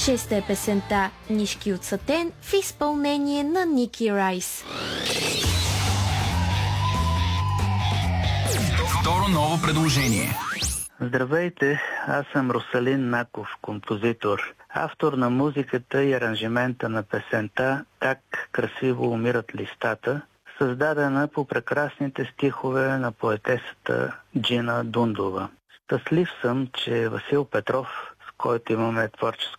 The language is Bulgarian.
Честа е песента "Нишки от сатен" в изпълнение на Ники Райс. Второ ново предложение. Здравейте, аз съм Русалин Наков, композитор, автор на музиката и аранжимента на песента "Как красиво умират листата", създадена по прекрасните стихове на поетесата Джина Дундова. Щастлив съм, че Васил Петров, с който имаме творческо